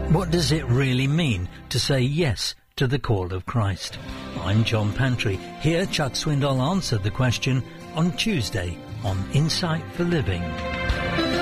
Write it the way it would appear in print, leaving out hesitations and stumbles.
What does it really mean to say yes to the call of Christ? I'm John Pantry. Here Chuck Swindoll answered the question on Tuesday on Insight for Living.